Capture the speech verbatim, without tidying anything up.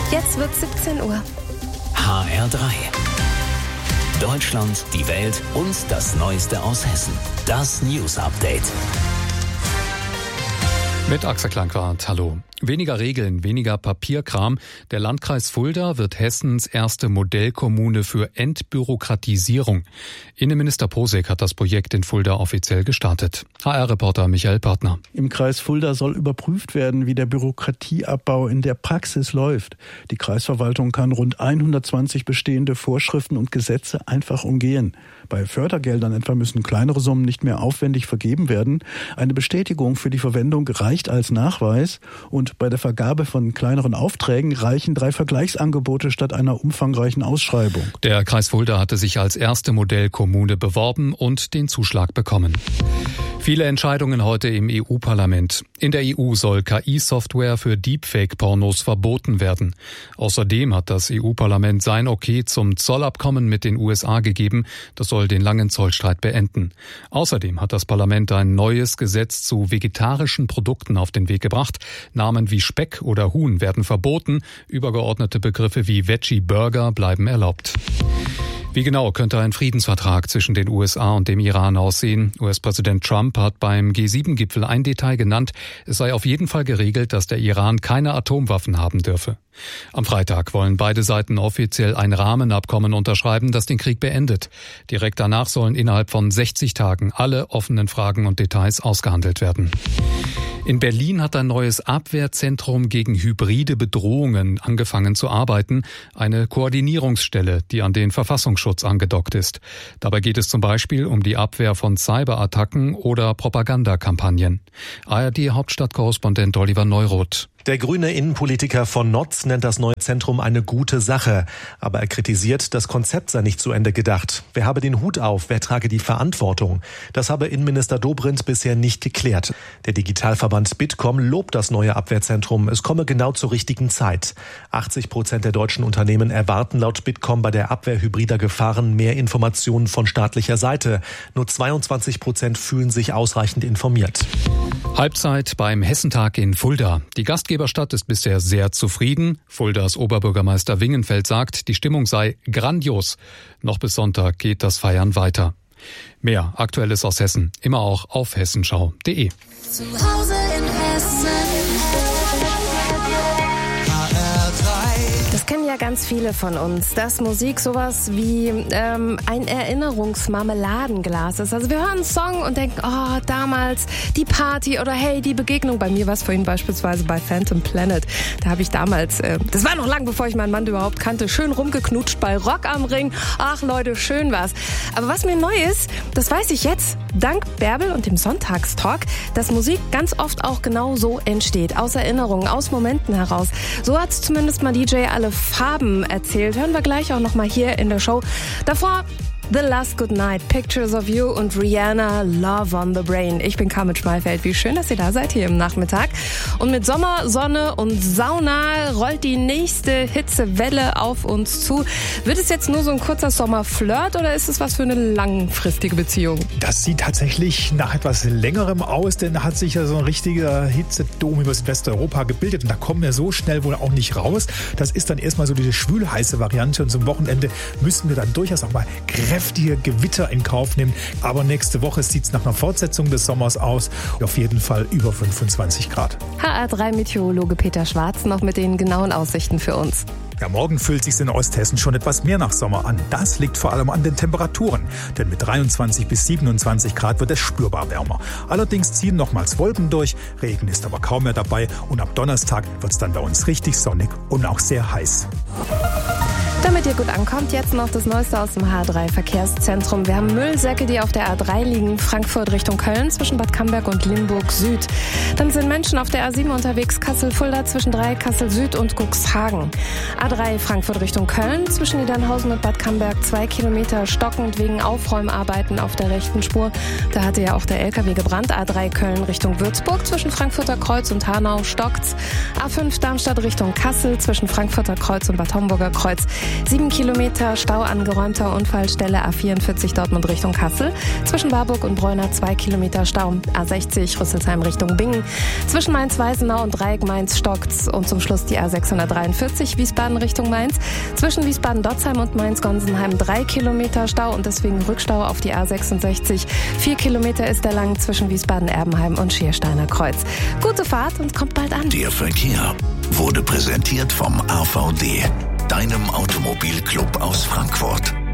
Jetzt wird siebzehn Uhr. H R drei. Deutschland, die Welt und das Neueste aus Hessen. Das News Update. Mit Axel Klangwart, hallo. Weniger Regeln, weniger Papierkram. Der Landkreis Fulda wird Hessens erste Modellkommune für Entbürokratisierung. Innenminister Posek hat das Projekt in Fulda offiziell gestartet. H R-Reporter Michael Partner. Im Kreis Fulda soll überprüft werden, wie der Bürokratieabbau in der Praxis läuft. Die Kreisverwaltung kann rund hundertzwanzig bestehende Vorschriften und Gesetze einfach umgehen. Bei Fördergeldern etwa müssen kleinere Summen nicht mehr aufwendig vergeben werden. Eine Bestätigung für die Verwendung reicht als Nachweis und bei der Vergabe von kleineren Aufträgen reichen drei Vergleichsangebote statt einer umfangreichen Ausschreibung. Der Kreis Fulda hatte sich als erste Modellkommune beworben und den Zuschlag bekommen. Viele Entscheidungen heute im E U-Parlament. In der E U soll K I-Software für Deepfake-Pornos verboten werden. Außerdem hat das E U-Parlament sein Okay zum Zollabkommen mit den U S A gegeben. Das soll den langen Zollstreit beenden. Außerdem hat das Parlament ein neues Gesetz zu vegetarischen Produkten auf den Weg gebracht. Namen wie Speck oder Huhn werden verboten. Übergeordnete Begriffe wie Veggie-Burger bleiben erlaubt. Wie genau könnte ein Friedensvertrag zwischen den U S A und dem Iran aussehen? U S-Präsident Trump hat beim G sieben Gipfel ein Detail genannt. Es sei auf jeden Fall geregelt, dass der Iran keine Atomwaffen haben dürfe. Am Freitag wollen beide Seiten offiziell ein Rahmenabkommen unterschreiben, das den Krieg beendet. Direkt danach sollen innerhalb von sechzig Tagen alle offenen Fragen und Details ausgehandelt werden. In Berlin hat ein neues Abwehrzentrum gegen hybride Bedrohungen angefangen zu arbeiten. Eine Koordinierungsstelle, die an den Verfassungsschutz angedockt ist. Dabei geht es zum Beispiel um die Abwehr von Cyberattacken oder Propagandakampagnen. A R D-Hauptstadtkorrespondent Oliver Neuroth. Der grüne Innenpolitiker von Notz nennt das neue Zentrum eine gute Sache. Aber er kritisiert, das Konzept sei nicht zu Ende gedacht. Wer habe den Hut auf, wer trage die Verantwortung? Das habe Innenminister Dobrindt bisher nicht geklärt. Der Digitalverband Bitkom lobt das neue Abwehrzentrum. Es komme genau zur richtigen Zeit. achtzig Prozent der deutschen Unternehmen erwarten laut Bitkom bei der Abwehr hybrider Gefahren mehr Informationen von staatlicher Seite. Nur zweiundzwanzig Prozent fühlen sich ausreichend informiert. Halbzeit beim Hessentag in Fulda. Die Gastgeberstadt ist bisher sehr zufrieden. Fuldas Oberbürgermeister Wingenfeld sagt, die Stimmung sei grandios. Noch bis Sonntag geht das Feiern weiter. Mehr Aktuelles aus Hessen, immer auch auf hessenschau punkt de. Zu Hause in Hessen. Das kennen ja ganz viele von uns, dass Musik sowas wie ähm, ein Erinnerungsmarmeladenglas ist. Also wir hören einen Song und denken, oh, damals die Party oder hey, die Begegnung. Bei mir war es vorhin beispielsweise bei Phantom Planet. Da habe ich damals, äh, das war noch lang bevor ich meinen Mann überhaupt kannte, schön rumgeknutscht bei Rock am Ring. Ach Leute, schön war's. Aber was mir neu ist, das weiß ich jetzt, dank Bärbel und dem Sonntagstalk, dass Musik ganz oft auch genau so entsteht. Aus Erinnerungen, aus Momenten heraus. So hat's zumindest mal D J Alle Farben erzählt. Hören wir gleich auch noch mal hier in der Show. Davor The Last Good Night, Pictures of You und Rihanna, Love on the Brain. Ich bin Carmen Schmalfeld. Wie schön, dass ihr da seid hier im Nachmittag. Und mit Sommer, Sonne und Sauna rollt die nächste Hitzewelle auf uns zu. Wird es jetzt nur so ein kurzer Sommerflirt oder ist es was für eine langfristige Beziehung? Das sieht tatsächlich nach etwas Längerem aus, denn da hat sich ja so ein richtiger Hitzedom über Westeuropa gebildet und da kommen wir so schnell wohl auch nicht raus. Das ist dann erstmal so diese schwül-heiße Variante und zum Wochenende müssen wir dann durchaus auch mal kräftige Gewitter in Kauf nehmen. Aber nächste Woche sieht es nach einer Fortsetzung des Sommers aus. Auf jeden Fall über fünfundzwanzig Grad. H R drei Meteorologe Peter Schwarz noch mit den genauen Aussichten für uns. Ja, morgen fühlt sich in Osthessen schon etwas mehr nach Sommer an. Das liegt vor allem an den Temperaturen. Denn mit dreiundzwanzig bis siebenundzwanzig Grad wird es spürbar wärmer. Allerdings ziehen nochmals Wolken durch. Regen ist aber kaum mehr dabei. Und ab Donnerstag wird es dann bei uns richtig sonnig und auch sehr heiß. Damit ihr gut ankommt, jetzt noch das Neueste aus dem H drei Verkehrszentrum. Wir haben Müllsäcke, die auf der A drei liegen, Frankfurt Richtung Köln, zwischen Bad Camberg und Limburg Süd. Dann sind Menschen auf der A sieben unterwegs, Kassel-Fulda zwischen drei, Kassel Süd und Cuxhagen. A drei Frankfurt Richtung Köln, zwischen Niedernhausen und Bad Camberg, zwei Kilometer stockend wegen Aufräumarbeiten auf der rechten Spur. Da hatte ja auch der L K W gebrannt. A drei Köln Richtung Würzburg, zwischen Frankfurter Kreuz und Hanau stockt's. A fünf Darmstadt Richtung Kassel, zwischen Frankfurter Kreuz und Bad Homburger Kreuz Sieben Kilometer Stau an geräumter Unfallstelle A vierundvierzig Dortmund Richtung Kassel. Zwischen Warburg und Bräuner zwei Kilometer Stau. A sechzig Rüsselsheim Richtung Bingen. Zwischen Mainz-Weisenau und Dreieck Mainz stockt's. Und zum Schluss die A sechshundertdreiundvierzig Wiesbaden Richtung Mainz. Zwischen Wiesbaden-Dotzheim und Mainz-Gonsenheim drei Kilometer Stau und deswegen Rückstau auf die A sechsundsechzig. Vier Kilometer ist der lang zwischen Wiesbaden-Erbenheim und Schiersteiner Kreuz. Gute Fahrt und kommt bald an. Der Verkehr wurde präsentiert vom A V D, deinem Automobilclub aus Frankfurt.